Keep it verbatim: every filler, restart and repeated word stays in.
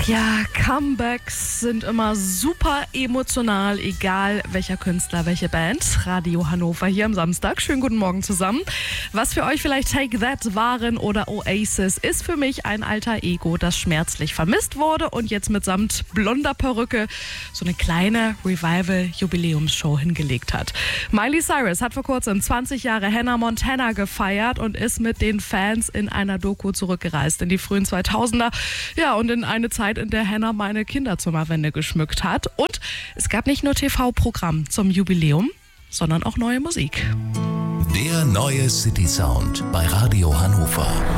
Ja, Comebacks sind immer super emotional, egal welcher Künstler, welche Band. Radio Hannover hier am Samstag. Schönen guten Morgen zusammen. Was für euch vielleicht Take That waren oder Oasis, ist für mich ein alter Ego, das schmerzlich vermisst wurde und jetzt mitsamt blonder Perücke so eine kleine Revival-Jubiläumsshow hingelegt hat. Miley Cyrus hat vor kurzem zwanzig Jahre Hannah Montana gefeiert und ist mit den Fans in einer Doku zurückgereist in die frühen zweitausender. Ja, und in eine Zeit, in der Hannah meine Kinderzimmerwände geschmückt hat. Und es gab nicht nur T V-Programm zum Jubiläum, sondern auch neue Musik. Der neue City Sound bei Radio Hannover.